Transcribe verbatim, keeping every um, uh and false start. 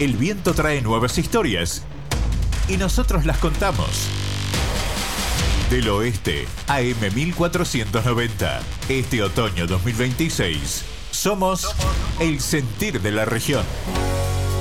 El viento trae nuevas historias y nosotros las contamos. Del Oeste, A M mil cuatrocientos noventa. Este otoño dos mil veintiséis, somos el sentir de la región.